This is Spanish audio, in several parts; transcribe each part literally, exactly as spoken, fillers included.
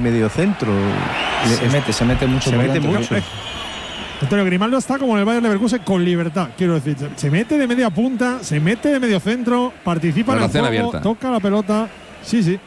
medio centro. Se mete, se mete mucho. Se mete mucho. Antonio Grimaldo está como en el Bayer Leverkusen con libertad, quiero decir. Se mete de media punta, se mete de medio centro, participa en el juego, abierta. Toca la pelota. Sí, sí.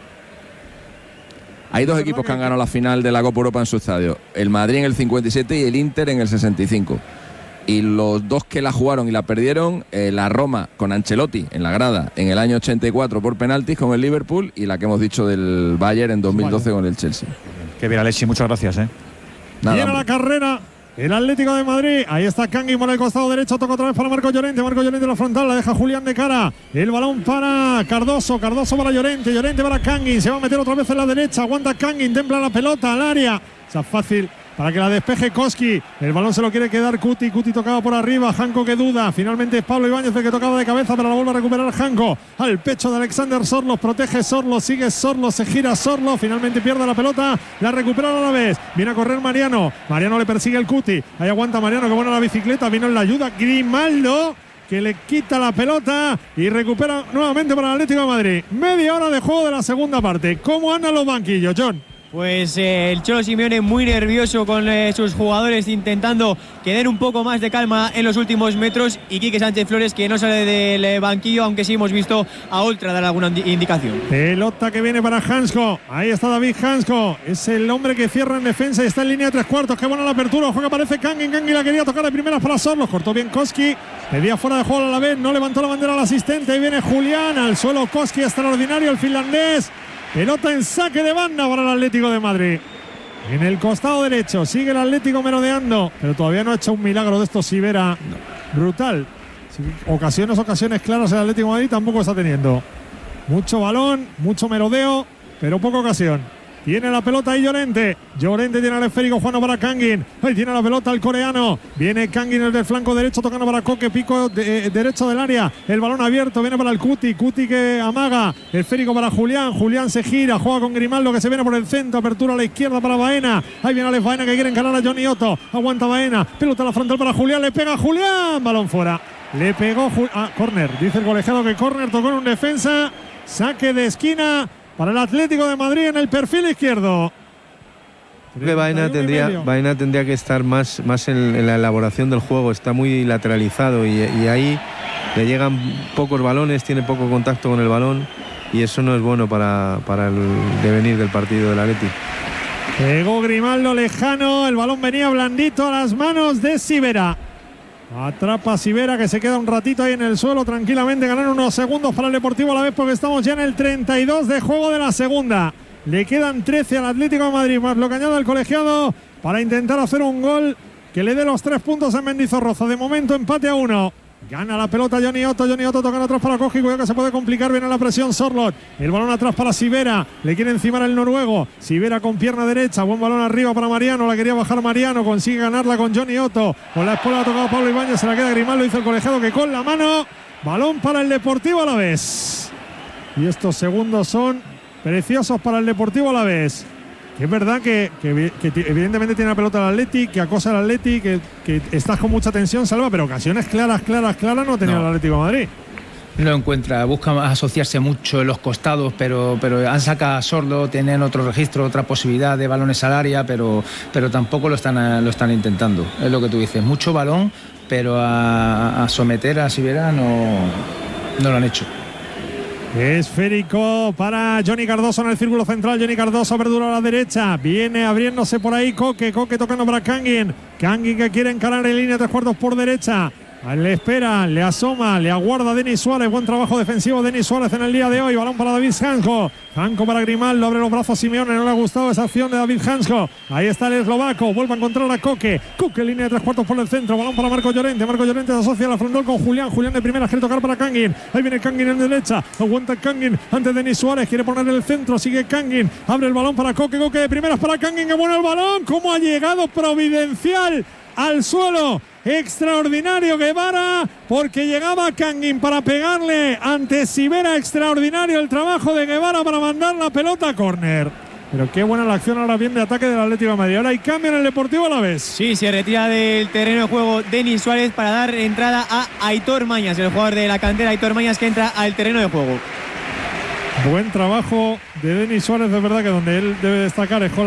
Hay dos equipos que han ganado la final de la Copa Europa en su estadio. El Madrid en el cincuenta y siete y el Inter en el sesenta y cinco. Y los dos que la jugaron y la perdieron, eh, la Roma con Ancelotti en la grada en el año ochenta y cuatro por penaltis con el Liverpool, y la que hemos dicho del Bayern en dos mil doce con el Chelsea. Qué bien, Alexi, muchas gracias. ¿eh? Viene la carrera el Atlético de Madrid. Ahí está Kangin por el costado derecho. Toca otra vez para Marco Llorente. Marco Llorente en la frontal. La deja Julián de cara. El balón para Cardoso. Cardoso para Llorente. Llorente para Kangin. Se va a meter otra vez en la derecha. Aguanta Kangin. Templa la pelota al área. O sea, fácil para que la despeje Koski. El balón se lo quiere quedar Cuti. Cuti tocaba por arriba. Janko que duda. Finalmente es Pablo Ibáñez el que tocaba de cabeza, pero la vuelve a recuperar Janko. Al pecho de Alexander Sorlos. Protege Sorlos. Sigue Sorlos. Se gira Sorlos. Finalmente pierde la pelota. La recupera a la vez. Viene a correr Mariano. Mariano le persigue el Cuti. Ahí aguanta Mariano, que buena la bicicleta. Vino en la ayuda Grimaldo, que le quita la pelota y recupera nuevamente para el Atlético de Madrid. Media hora de juego de la segunda parte. ¿Cómo andan los banquillos, John? Pues eh, el Cholo Simeone muy nervioso con eh, sus jugadores, intentando que den un poco más de calma en los últimos metros, y Quique Sánchez Flores, que no sale del eh, banquillo, aunque sí hemos visto a Oltra dar alguna indicación. Pelota que viene para Hansko. Ahí está David Hansko. Es el hombre que cierra en defensa y está en línea de tres cuartos. Qué buena la apertura. Juega, aparece Kangin. Kangin la quería tocar de primeras para Sorlos. Cortó bien Koski. Pedía fuera de juego a la vez. No levantó la bandera al asistente. Ahí viene Julián. Al suelo Koski, extraordinario el finlandés. Pelota en saque de banda para el Atlético de Madrid. En el costado derecho sigue el Atlético merodeando, pero todavía no ha hecho un milagro de estos Sivera. No. Brutal. Ocasiones, ocasiones claras el Atlético de Madrid tampoco está teniendo. Mucho balón, mucho merodeo, pero poca ocasión. Tiene la pelota ahí Llorente. Llorente tiene el esférico jugando para Kangin. Ahí tiene la pelota el coreano. Viene Kangin el del flanco derecho tocando para Koke. Pico de, eh, derecho del área. El balón abierto. Viene para el Cuti. Cuti que amaga. Esférico para Julián. Julián se gira. Juega con Grimaldo que se viene por el centro. Apertura a la izquierda para Baena. Ahí viene Alex Baena que quiere encarar a Johnny Otto. Aguanta Baena. Pelota a la frontal para Julián. Le pega Julián. Balón fuera. Le pegó Ju ah, córner. Dice el colegiado que córner. Tocó en un defensa. Saque de esquina para el Atlético de Madrid en el perfil izquierdo. Creo que Baena tendría, Baena tendría que estar más, más en, en la elaboración del juego. Está muy lateralizado y, y ahí le llegan pocos balones, tiene poco contacto con el balón, y eso no es bueno para, para el devenir del partido del Atlético. Pegó Grimaldo lejano, el balón venía blandito a las manos de Sivera. Atrapa a Sivera, que se queda un ratito ahí en el suelo tranquilamente. Ganar unos segundos para el Deportivo a la vez, porque estamos ya en el treinta y dos de juego de la segunda. Le quedan trece al Atlético de Madrid, más lo que añade el colegiado para intentar hacer un gol que le dé los tres puntos en Mendizorroza. De momento empate a uno. Gana la pelota Johnny Otto. Johnny Otto tocando atrás para Koski. Cuidado que se puede complicar. Viene la presión Sorloth. El balón atrás para Sivera. Le quiere encimar el noruego. Sivera con pierna derecha. Buen balón arriba para Mariano. La quería bajar Mariano. Consigue ganarla con Johnny Otto. Con la espalda ha tocado Pablo Ibáñez. Se la queda Grimaldo. Dice el colegiado que con la mano. Balón para el Deportivo Alavés. Y estos segundos son preciosos para el Deportivo Alavés. Que es verdad que, que, que evidentemente tiene la pelota el Atleti, que acosa al Atleti, que, que estás con mucha tensión, Salva, pero ocasiones claras, claras, claras no tenía no. el Atlético de Madrid. No encuentra, busca asociarse mucho en los costados, pero, pero han sacado a Sordo, tienen otro registro, otra posibilidad de balones al área, pero, pero tampoco lo están, lo están intentando. Es lo que tú dices, mucho balón, pero a, a someter a Sivera no, no lo han hecho. Esférico para Johnny Cardoso en el círculo central. Johnny Cardoso, apertura a la derecha. Viene abriéndose por ahí Koke. Koke tocando para Kangin. Kangin que quiere encarar en línea tres cuartos por derecha. Le espera, le asoma, le aguarda Denis Suárez. Buen trabajo defensivo Denis Suárez en el día de hoy. Balón para David Hansko. Hansko para Grimaldo. Abre los brazos Simeone. No le ha gustado esa acción de David Hansko. Ahí está el eslovaco. Vuelve a encontrar a Koke. Koke en línea de tres cuartos por el centro. Balón para Marco Llorente. Marco Llorente se asocia a la frontal con Julián. Julián de primera quiere tocar para Kangin. Ahí viene Kangin en derecha. Aguanta Kangin ante Denis Suárez. Quiere poner el centro. Sigue Kangin. Abre el balón para Koke. Koke de primeras para Kangin. Que bueno el balón. ¿Cómo ha llegado providencial al suelo? Extraordinario Guevara, porque llegaba Kangin para pegarle ante Sivera. Extraordinario el trabajo de Guevara para mandar la pelota a córner. Pero qué buena la acción ahora bien de ataque del Atlético de Madrid. Ahora hay cambio en el Deportivo Alavés. Sí, se retira del terreno de juego Denis Suárez para dar entrada a Aitor Mañas, el jugador de la cantera Aitor Mañas, que entra al terreno de juego. Buen trabajo de Denis Suárez, de verdad que donde él debe destacar es